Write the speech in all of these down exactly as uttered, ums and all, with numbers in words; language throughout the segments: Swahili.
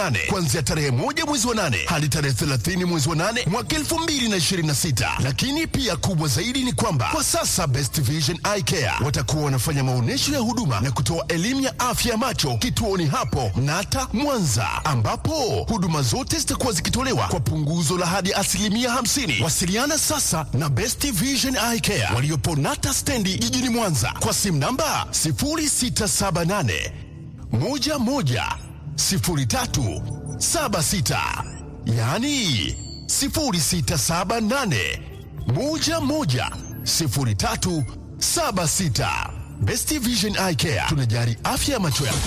nane kuanzia tarehe moja mwezi wa nane hadi tarehe thelathini mwezi wa nane mwaka elfu mbili na ishirini na sita. Lakini pia kubwa zaidi ni kwamba kwa sasa Best Vision Eye Care watakuwa wanafanya maonyesho ya huduma na kutoa elimu ya afya ya macho kituoni hapo Nata Mwanza, ambapo huduma zote zitakuwa zikitolewa kwa punguzo la hadi asilimia hamsini. Wasiliana sasa na Best Vision Eye Care waliopo Nata stendi jijini Mwanza kwa simu namba sifuri sita saba nane moja moja sifuri tatu saba sita, yani sifuri sita saba nane moja moja sifuri tatu saba sita. Best Vision Eye Care, tunajali afya ya macho yako.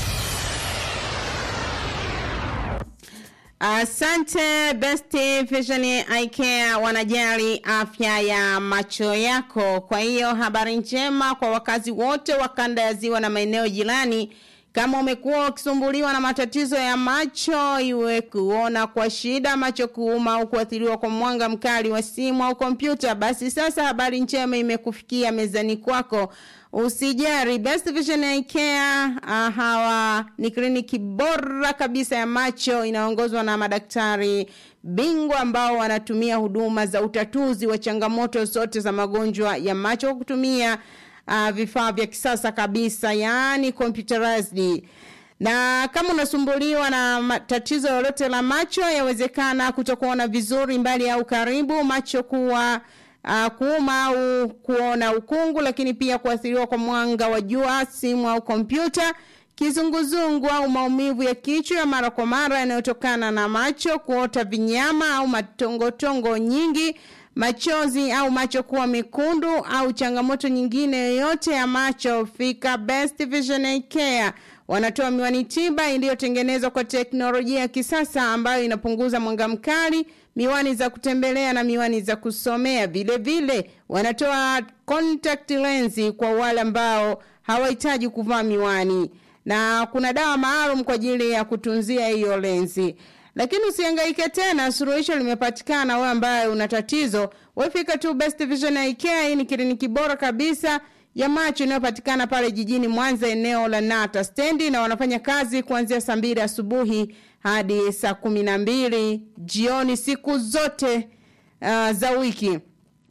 Asante. Best Vision Eye Care wanajali afya ya macho yako. Kwa hiyo habari njema kwa wakazi wote wa kanda ya Ziwa na maeneo jirani. Kama umekuwa ukisumbuliwa na matatizo ya macho, iwe kuona kwa shida, macho kuuma au kuathiriwa kwa mwanga mkali wa simu au kompyuta, basi sasa habari njema imekufikia mezani kwako. Usijari, Best Vision Eye Care uh, hawa ni kliniki bora kabisa ya macho, inaongozwa na madaktari bingwa ambao wanatumia huduma za utatuzi wa changamoto zote za magonjwa ya macho kutumia Uh, vifaa vya kisasa kabisa, yani computerized. Na kama unasumbuliwa na tatizo lolote la macho, yawezekana kutokuona vizuri mbali au karibu, macho kuwa uh, kuuma au kuona ukungu, lakini pia kuathiriwa kwa mwanga wa jua, simu au kompyuta, kizunguzungu au maumivu ya kichwa ya mara kwa mara yanayotokana na macho, kuota vinyama au matongotongo nyingi, machozi au macho kuwa mekundu au changamoto nyingine yoyote ya macho, fika Best Vision Eye Care. Wanatoa miwani tiba iliyotengenezwa kwa teknolojia ya kisasa ambayo inapunguza mwanga mkali, miwani za kutembelea na miwani za kusomea. Vile vile wanatoa contact lens kwa wale ambao hawahitaji kuvaa miwani, na kuna dawa maalum kwa ajili ya kutunzia hiyo lenzi. Lakini usihangaike tena, suluhisho limepatikana. Wewe ambaye una tatizo, wewe fika tu Best Vision Eye Care. Ni kliniki bora kabisa ya macho inayopatikana pale jijini Mwanza, eneo la Nata stendi, na wanafanya kazi kuanzia saa mbili asubuhi hadi saa kumi na mbili jioni siku zote uh, za wiki.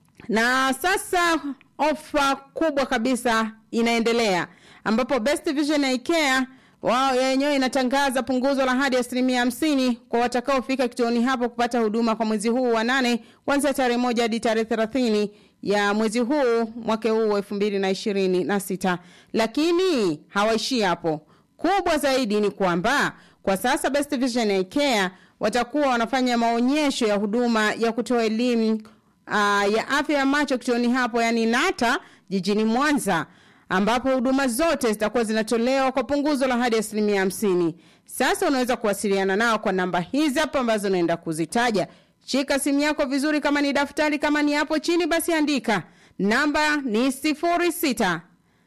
Na sasa ofa kubwa kabisa inaendelea, ambapo Best Vision Eye Care wao yenyewe inatangaza punguzo la hadi asilimia hamsini kwa watakaofika kituoni hapo kupata huduma kwa mwezi huu wa nane kuanzia tarehe moja hadi tarehe thelathini ya mwezi huu mwaka huu elfu mbili na ishirini na sita. Lakini hawaishi hapo. Kubwa zaidi ni kwamba kwa sasa Best Vision Eye Care watakuwa wanafanya maonyesho ya huduma ya kutoa elimu uh, ya afya ya macho kituoni hapo, yani Nata jijini Mwanza, ambapo huduma zote zitakuwa zinatolewa kwa punguzo la hadi asilimia hamsini. Sasa unaweza kuwasiliana nao kwa namba hizi hapa ambazo naenda kuzitaja. Shika simu yako vizuri, kama ni daftari, kama ni hapo chini basi andika. Namba ni sifuri sita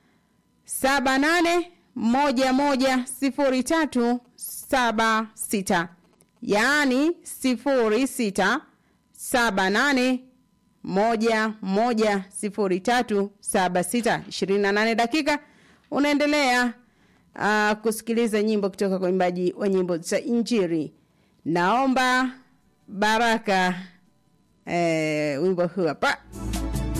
saba nane moja moja sifuri tatu saba sita, yaani sifuri sita saba nane moja moja sifuri tatu saba sita. ishirini na nane dakika unaendelea uh, kusikiliza nyimbo kutoka kwa imbaji wa nyimbo za Injili. Naomba baraka eh, wimbo huu hapa.